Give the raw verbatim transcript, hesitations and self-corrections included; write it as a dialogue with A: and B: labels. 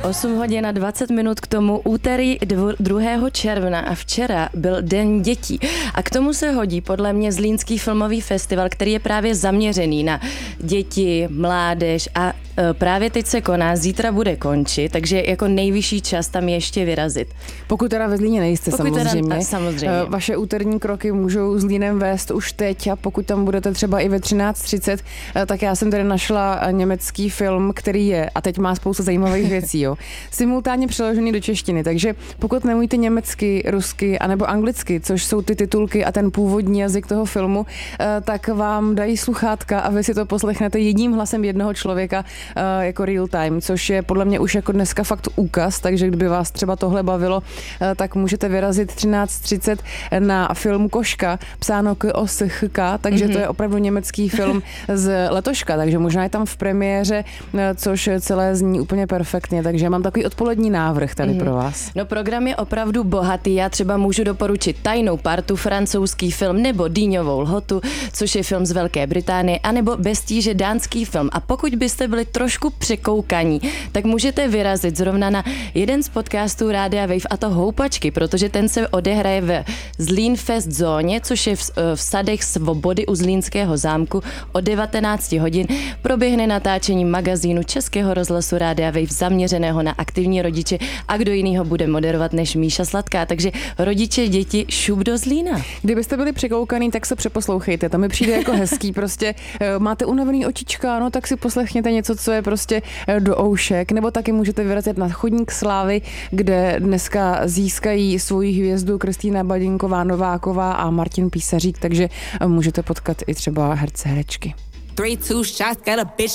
A: osm hodin a dvacet minut k tomu úterý druhého června a včera byl Den dětí. A k tomu se hodí podle mě Zlínský filmový festival, který je právě zaměřený na děti, mládež a e, právě teď se koná, zítra bude končit, takže jako nejvyšší čas tam ještě vyrazit.
B: Pokud teda ve Zlíně nejste,
A: pokud
B: samozřejmě.
A: Teda, samozřejmě.
B: Vaše úterní kroky můžou Zlínem vést už teď a pokud tam budete třeba i ve třináct třicet, tak já jsem tady našla německý film, který je, a teď má spoustu zajímavých věcí, jo, simultánně přeložený do češtiny, takže pokud nemluvíte německy, rusky anebo anglicky, což jsou ty titulky a ten původní jazyk toho filmu, tak vám dají sluchátka a vy si to poslechnete jedním hlasem jednoho člověka jako real time, což je podle mě už jako dneska fakt úkaz, takže kdyby vás třeba tohle bavilo, tak můžete vyrazit třináct třicet na film Koška, psáno k o s ch k, takže mm-hmm. to je opravdu německý film z letoška, takže možná je tam v premiéře, což celé zní úplně perfektně, takže mám takový odpolední návrh tady mm-hmm. pro vás.
A: No program je opravdu bohatý, já třeba můžu doporučit Tajnou partu, francouzský film, nebo Dýňovou lhotu, což je film z Velké Británie, anebo Bez tíže dánský film. A pokud byste byli trošku překoukaní, tak můžete vyrazit zrovna na jeden z podcastů Rádia Wave, a to Houpačky, protože ten se odehraje ve Zlín Fest zóně, což je v, v sadech Svobody u Zlínského zámku od devatenáct hodin. Proběhne natáčení magazínu Českého rozhlasu Rádia Wave zaměřeného na aktivní rodiče a kdo jinýho bude moderovat než Míša Sladká, takže rodiče, děti, šup do Zlína.
B: Kdybyste byli překoukaný, tak se přeposlouchejte, to mi přijde jako hezký, prostě máte unavený očička, no tak si poslechněte něco, co je prostě do oušek, nebo taky můžete vyrazit na chodník slávy, kde dneska získají svoji hvězdu Kristýna Badinková, Nováková a Martin Písařík, takže můžete potkat i třeba herce, herečky. Three, two shots, got a bitch.